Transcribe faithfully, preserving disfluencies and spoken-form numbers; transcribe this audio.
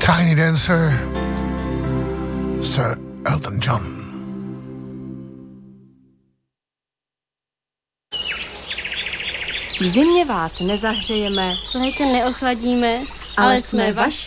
Tiny Dancer, Sir Elton John. V zimě vás nezahřejeme, v létě neochladíme, ale, ale jsme vaše.